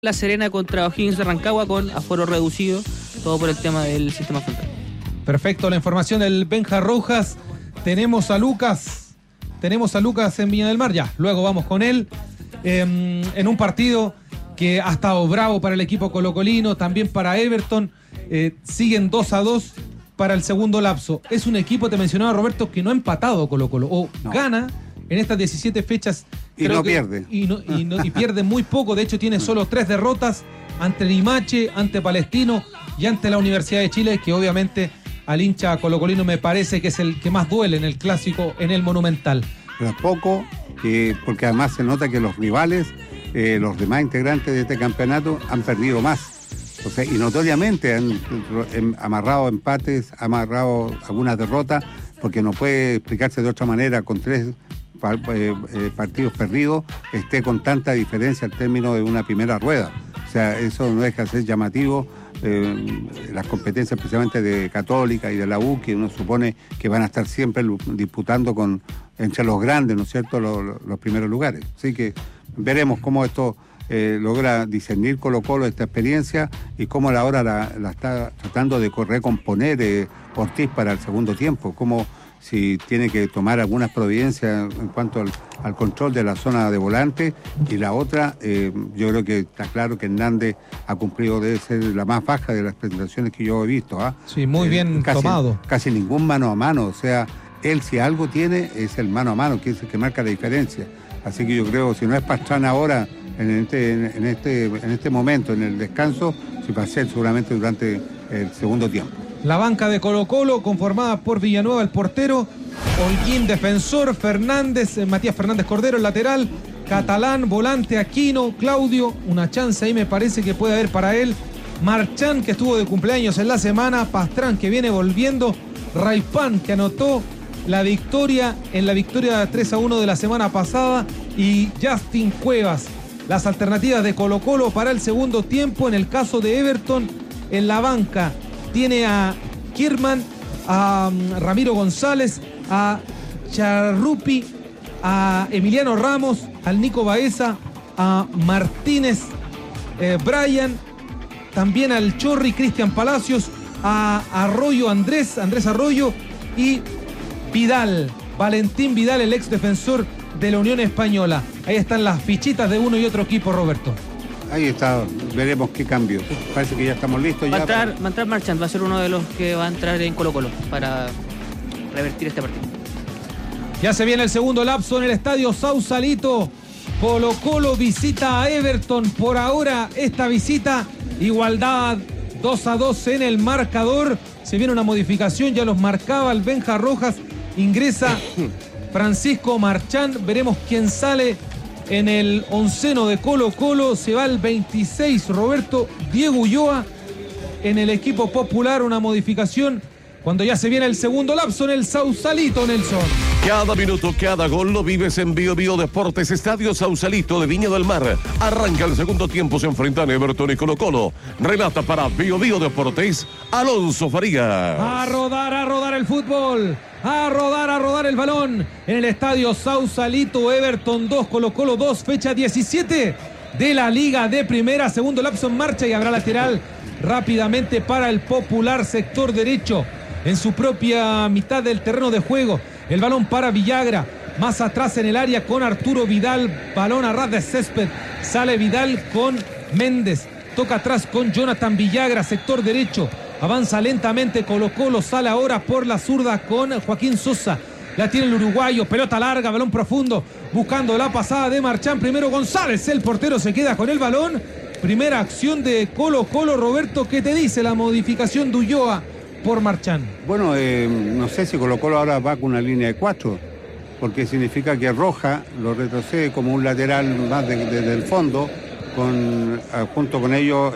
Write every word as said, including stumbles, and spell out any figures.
La Serena contra O'Higgins de Rancagua con aforo reducido, todo por el tema del sistema frontal. Perfecto, la información del Benja Rojas. Tenemos a Lucas, tenemos a Lucas en Viña del Mar, ya, luego vamos con él, eh, en un partido que ha estado bravo para el equipo colocolino, también para Everton, eh, siguen dos a dos para el segundo lapso. Es un equipo, te mencionaba Roberto, que no ha empatado Colo Colo, o no. Gana en estas diecisiete fechas. Y no que, pierde. Y, no, y, no, y pierde muy poco, de hecho tiene solo tres derrotas ante Limache, ante Palestino y ante la Universidad de Chile, que obviamente al hincha colocolino me parece que es el que más duele en el clásico, en el Monumental. Pero poco, eh, porque además se nota que los rivales, eh, los demás integrantes de este campeonato han perdido más. O sea, y notoriamente han eh, amarrado empates, amarrado algunas derrotas, porque no puede explicarse de otra manera con tres partidos perdidos, esté con tanta diferencia al término de una primera rueda. O sea, eso no deja de ser llamativo. Eh, las competencias especialmente de Católica y de la U, que uno supone que van a estar siempre disputando con entre los grandes, ¿no es cierto?, los, los primeros lugares. Así que veremos cómo esto eh, logra discernir Colo Colo esta experiencia y cómo la hora la, la está tratando de recomponer eh, Ortiz para el segundo tiempo, cómo si tiene que tomar algunas providencias en cuanto al, al control de la zona de volante, y la otra, eh, yo creo que está claro que Hernández ha cumplido, debe ser la más baja de las presentaciones que yo he visto. ¿ah? Sí, muy eh, bien casi, tomado. Casi ningún mano a mano, o sea, él si algo tiene es el mano a mano, que es el que marca la diferencia. Así que yo creo, si no es Pastrana ahora, en este, en este, en este momento, en el descanso, si va a ser seguramente durante el segundo tiempo. La banca de Colo Colo, conformada por Villanueva, el portero, Holguín, defensor, Fernández, Matías Fernández Cordero, el lateral, Catalán, volante, Aquino, Claudio, una chance ahí me parece que puede haber para él, Marchán, que estuvo de cumpleaños en la semana, Pastrán, que viene volviendo, Raipán, que anotó la victoria en la victoria tres a uno de la semana pasada, y Justin Cuevas. Las alternativas de Colo Colo para el segundo tiempo. En el caso de Everton, en la banca tiene a Kirman, a um, Ramiro González, a Charrupi, a Emiliano Ramos, al Nico Baeza, a Martínez, eh, Brian, también al Chorri, Cristian Palacios, a Arroyo Andrés, Andrés Arroyo, y Vidal, Valentín Vidal, el ex defensor de la Unión Española. Ahí están las fichitas de uno y otro equipo, Roberto. Ahí está, veremos qué cambio. Parece que ya estamos listos. Va a ya entrar, para... va a entrar Marchand, va a ser uno de los que va a entrar en Colo Colo para revertir este partido. Ya se viene el segundo lapso en el estadio Sausalito. Colo Colo visita a Everton. Por ahora esta visita, igualdad dos a dos en el marcador. Se viene una modificación, ya los marcaba el Benja Rojas. Ingresa Francisco Marchand. Veremos quién sale en el onceno de Colo Colo. Se va el veintiséis, Roberto, Diego Ulloa. En el equipo popular, una modificación cuando ya se viene el segundo lapso en el Sausalito, Nelson. Cada minuto, cada gol lo vives en Bio Bio Deportes, Estadio Sausalito de Viña del Mar. Arranca el segundo tiempo, se enfrentan Everton y Colo Colo. Relata para Bio Bio Deportes, Alonso Farías. A rodar, a rodar el fútbol. A rodar, a rodar el balón en el estadio Sausalito. Everton dos, Colo Colo dos, fecha diecisiete de la Liga de Primera. Segundo lapso en marcha y habrá lateral rápidamente para el popular, sector derecho, en su propia mitad del terreno de juego. El balón para Villagra, más atrás en el área con Arturo Vidal, balón a ras de césped, sale Vidal con Méndez, toca atrás con Jonathan Villagra, sector derecho, avanza lentamente Colo Colo, sale ahora por la zurda con Joaquín Sosa, la tiene el uruguayo, pelota larga, balón profundo, buscando la pasada de Marchand, primero González, el portero se queda con el balón. Primera acción de Colo Colo. Roberto, ¿qué te dice la modificación de Ulloa por Marchand? Bueno, eh, no sé si Colo Colo ahora va con una línea de cuatro, porque significa que Roja lo retrocede como un lateral más desde de, el fondo, con, junto con ellos